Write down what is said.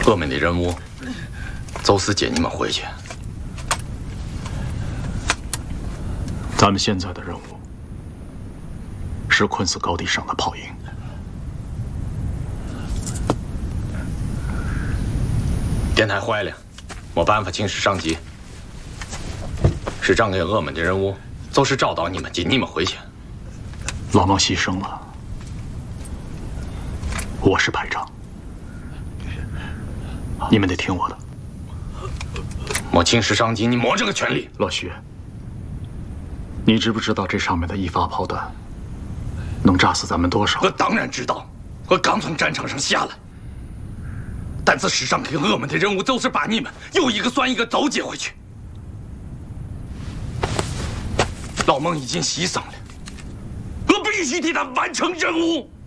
我们的任务就是接你们回去。 咱们现在的任务是困死高地上的炮营。 电台坏了，没办法请示上级。师长给我们的任务就是找到你们，接你们回去。 老毛牺牲了，我是排长，你们得听我的。 没请示上级，你没这个权利。 老徐，你知不知道这上面的一发炮弹能炸死咱们多少？ 我当然知道，我刚从战场上下来。但是师长给我们的任务就是把你们又一个算一个都接回去。老孟已经牺牲了，我必须替他完成任务。